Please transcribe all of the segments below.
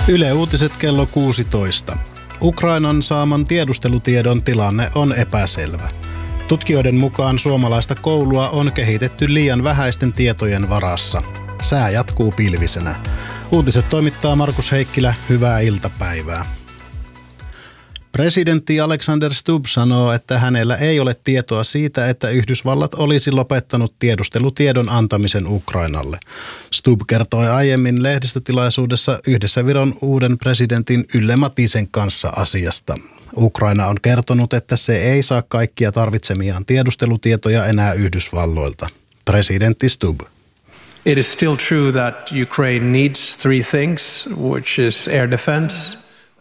Yle Uutiset kello 16. Ukrainan saaman tiedustelutiedon tilanne on epäselvä. Tutkijoiden mukaan suomalaista koulua on kehitetty liian vähäisten tietojen varassa. Sää jatkuu pilvisenä. Uutiset toimittaa Markus Heikkilä. Hyvää iltapäivää. Presidentti Alexander Stubb sanoo, että hänellä ei ole tietoa siitä, että Yhdysvallat olisi lopettanut tiedustelutiedon antamisen Ukrainalle. Stubb kertoi aiemmin lehdistötilaisuudessa yhdessä Viron uuden presidentin Yle Matisen kanssa asiasta. Ukraina on kertonut, että se ei saa kaikkia tarvitsemiaan tiedustelutietoja enää Yhdysvalloilta. Presidentti Stubb. It is still true that Ukraine needs three things, which is air defense,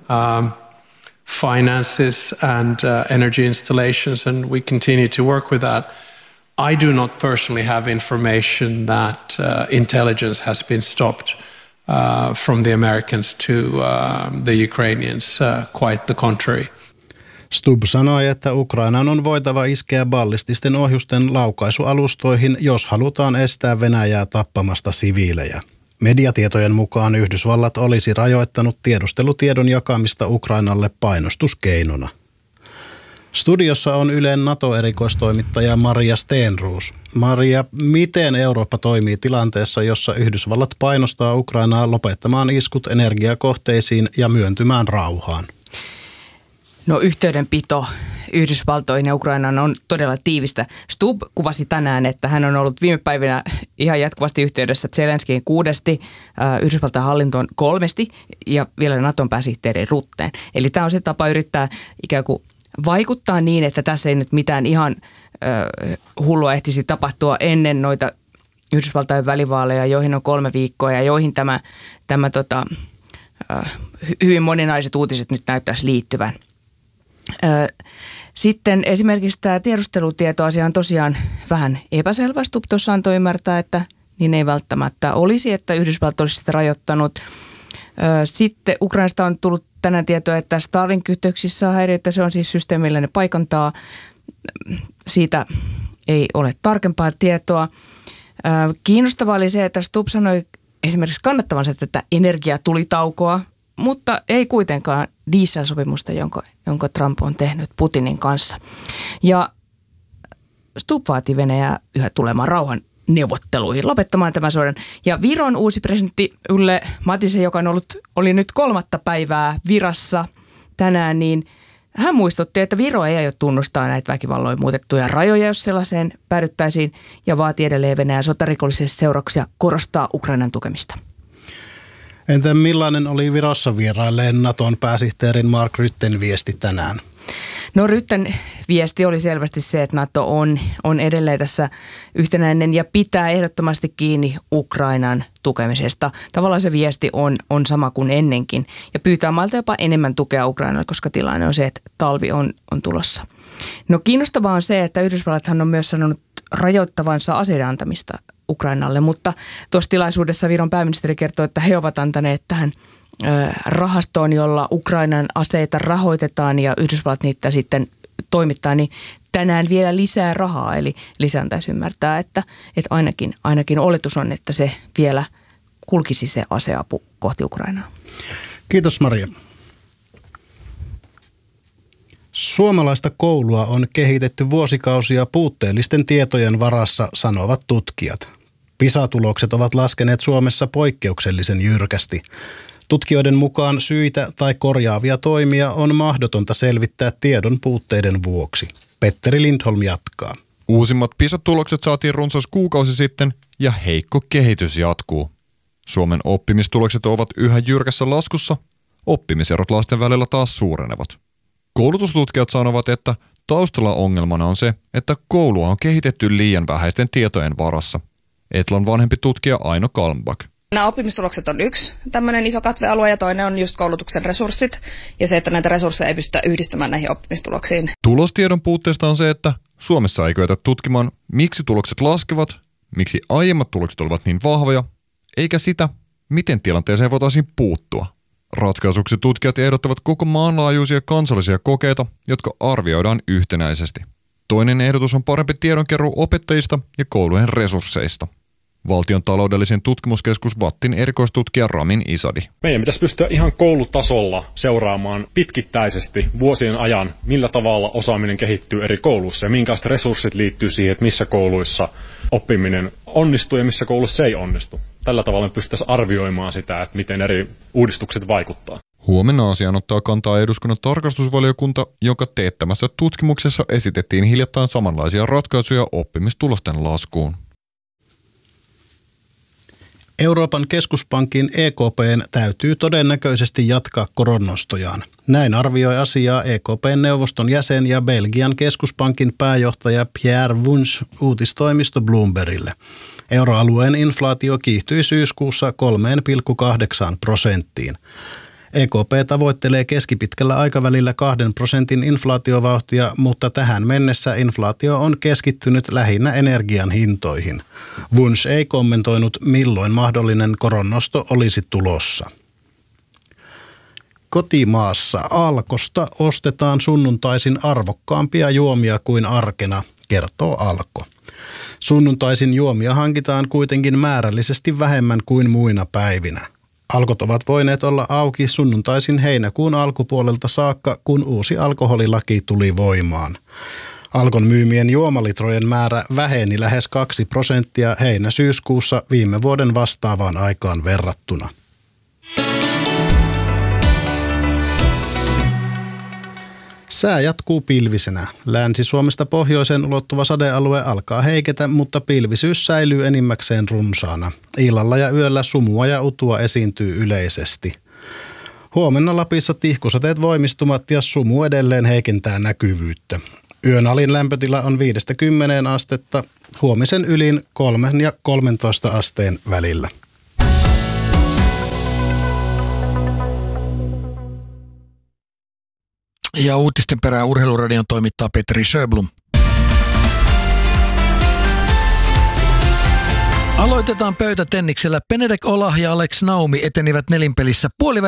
finances and energy installations, and we continue to work with that. I do not personally have information that intelligence has been stopped from the Americans to the Ukrainians, quite the contrary. Stubb sanoi, että Ukrainan on voitava iskeä ballististen ohjusten laukaisualustoihin, jos halutaan estää Venäjää tappamasta siviilejä. Mediatietojen mukaan Yhdysvallat olisi rajoittanut tiedustelutiedon jakamista Ukrainalle painostuskeinona. Studiossa on Ylen NATO-erikoistoimittaja Maria Stenroos. Maria, miten Eurooppa toimii tilanteessa, jossa Yhdysvallat painostaa Ukrainaa lopettamaan iskut energiakohteisiin ja myöntymään rauhaan? No, yhteydenpito Yhdysvaltoihin ja Ukrainaan on todella tiivistä. Stubb kuvasi tänään, että hän on ollut viime päivinä ihan jatkuvasti yhteydessä Zelenskiin 6, Yhdysvaltain hallintoon 3 ja vielä Naton pääsihteeri Rutteen. Eli tämä on se tapa yrittää ikään kuin vaikuttaa niin, että tässä ei nyt mitään ihan hullua ehtisi tapahtua ennen noita Yhdysvaltain välivaaleja, joihin on 3 viikkoa ja joihin tämä hyvin moninaiset uutiset nyt näyttäisi liittyvän. Sitten esimerkiksi tämä tiedustelutietoasia on tosiaan vähän epäselvä. Stubb tuossa antoi ymmärtää, että niin ei välttämättä olisi, että Yhdysvallat olisi sitä rajoittanut. Sitten Ukrainasta on tullut tänään tietoa, että Starlink-yhteyksissä on häiriöitä. Se on siis systeemi, millä ne paikantaa. Siitä ei ole tarkempaa tietoa. Kiinnostavaa oli se, että Stubb sanoi esimerkiksi kannattavansa tätä energiatulitaukoa, mutta ei kuitenkaan dieselsopimusta, jonka Trump on tehnyt Putinin kanssa. Ja Stubb vaati Venäjää yhä tulemaan rauhan neuvotteluihin, lopettamaan tämän sodan. Ja Viron uusi presidentti Yle Matisen, joka oli nyt 3. päivää virassa tänään, niin hän muistutti, että Viro ei aio tunnustaa näitä väkivalloin muutettuja rajoja, jos sellaiseen päädyttäisiin, ja vaati edelleen Venäjän sotarikollisia seurauksia korostaa Ukrainan tukemista. Entä millainen oli Virossa vierailleen Naton pääsihteerin Mark Rutten viesti tänään? No, Rutten viesti oli selvästi se, että NATO on edelleen tässä yhtenäinen ja pitää ehdottomasti kiinni Ukrainan tukemisesta. Tavallaan se viesti on sama kuin ennenkin ja pyytää mailta jopa enemmän tukea Ukrainalle, koska tilanne on se, että talvi on tulossa. No, kiinnostavaa on se, että Yhdysvallathan on myös sanonut rajoittavansa aseiden antamista Ukrainalle, mutta tuossa tilaisuudessa Viron pääministeri kertoi, että he ovat antaneet tähän rahastoon, jolla Ukrainan aseita rahoitetaan ja Yhdysvallat niitä sitten toimittaa, niin tänään vielä lisää rahaa. Eli lisää antaisi ymmärtää, että ainakin oletus on, että se vielä kulkisi se aseapu kohti Ukrainaa. Kiitos Maria. Suomalaista koulua on kehitetty vuosikausia puutteellisten tietojen varassa, sanovat tutkijat. PISA-tulokset ovat laskeneet Suomessa poikkeuksellisen jyrkästi. Tutkijoiden mukaan syitä tai korjaavia toimia on mahdotonta selvittää tiedon puutteiden vuoksi. Petteri Lindholm jatkaa. Uusimmat PISA-tulokset saatiin runsas kuukausi sitten ja heikko kehitys jatkuu. Suomen oppimistulokset ovat yhä jyrkässä laskussa, oppimiserot lasten välillä taas suurenevat. Koulutustutkijat sanovat, että taustalla ongelmana on se, että koulua on kehitetty liian vähäisten tietojen varassa. Etlan vanhempi tutkija Aino Kalmbak. Nämä oppimistulokset on yksi tämmöinen iso katvealue ja toinen on just koulutuksen resurssit ja se, että näitä resursseja ei pystytä yhdistämään näihin oppimistuloksiin. Tulostiedon puutteesta on se, että Suomessa ei kyetä tutkimaan, miksi tulokset laskevat, miksi aiemmat tulokset olivat niin vahvoja, eikä sitä, miten tilanteeseen voitaisiin puuttua. Ratkaisuksi tutkijat ehdottavat koko maanlaajuisia kansallisia kokeita, jotka arvioidaan yhtenäisesti. Toinen ehdotus on parempi tiedonkeruu opettajista ja koulujen resursseista. Valtion taloudellisen tutkimuskeskus VATTin erikoistutkija Ramin Isadi. Meidän pitäisi pystyä ihan koulutasolla seuraamaan pitkittäisesti vuosien ajan, millä tavalla osaaminen kehittyy eri kouluissa ja minkälaiset resurssit liittyy siihen, että missä kouluissa oppiminen onnistuu ja missä kouluissa ei onnistu. Tällä tavalla me pystyttäisiin arvioimaan sitä, että miten eri uudistukset vaikuttaa. Huomenna asiaan ottaa kantaa eduskunnan tarkastusvaliokunta, jonka teettämässä tutkimuksessa esitettiin hiljattain samanlaisia ratkaisuja oppimistulosten laskuun. Euroopan keskuspankin EKP:n täytyy todennäköisesti jatkaa koronnostojaan. Näin arvioi asiaa EKP:n neuvoston jäsen ja Belgian keskuspankin pääjohtaja Pierre Wunsch uutistoimisto Bloombergille. Euroalueen inflaatio kiihtyi syyskuussa 3,8%. EKP tavoittelee keskipitkällä aikavälillä 2% inflaatiovauhtia, mutta tähän mennessä inflaatio on keskittynyt lähinnä energian hintoihin. Wunsch ei kommentoinut, milloin mahdollinen koronnosto olisi tulossa. Kotimaassa Alkosta ostetaan sunnuntaisin arvokkaampia juomia kuin arkena, kertoo Alko. Sunnuntaisin juomia hankitaan kuitenkin määrällisesti vähemmän kuin muina päivinä. Alkot ovat voineet olla auki sunnuntaisin heinäkuun alkupuolelta saakka, kun uusi alkoholilaki tuli voimaan. Alkon myymien juomalitrojen määrä väheni lähes 2% heinä-syyskuussa viime vuoden vastaavaan aikaan verrattuna. Sää jatkuu pilvisenä. Länsi-Suomesta pohjoiseen ulottuva sadealue alkaa heiketä, mutta pilvisyys säilyy enimmäkseen runsaana. Illalla ja yöllä sumua ja utua esiintyy yleisesti. Huomenna Lapissa tihkusateet voimistuvat ja sumu edelleen heikentää näkyvyyttä. Yön alin lämpötila on 5-10 astetta, huomisen ylin 3 ja 13 asteen välillä. Ja uutisten perään Urheiluradion toimittaa Petri Sjöblom. Aloitetaan pöytätenniksellä. Benedek Olah ja Alex Naumi etenivät nelinpelissä puoliväli